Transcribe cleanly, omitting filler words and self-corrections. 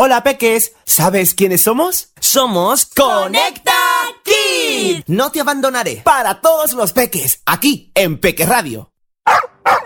Hola, peques. ¿Sabes quiénes somos? Somos Conecta Kids. No te abandonaré. Para todos los peques, aquí en Peque Radio.